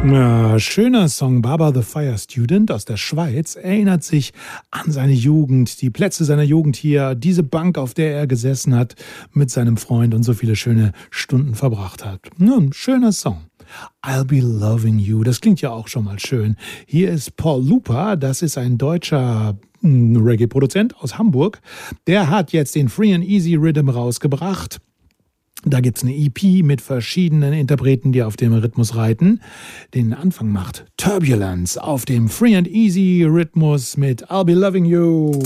Ja, schöner Song. Baba the Fire Student aus der Schweiz erinnert sich an seine Jugend, die Plätze seiner Jugend hier, diese Bank, auf der er gesessen hat mit seinem Freund und so viele schöne Stunden verbracht hat. Ja, ein schöner Song. I'll Be Loving You, das klingt ja auch schon mal schön. Hier ist Paul Lupa, das ist ein deutscher Reggae-Produzent aus Hamburg. Der hat jetzt den Free and Easy Rhythm rausgebracht. Da gibt es eine EP mit verschiedenen Interpreten, die auf dem Rhythmus reiten. Den Anfang macht Turbulence auf dem Free and Easy Rhythmus mit I'll Be Loving You.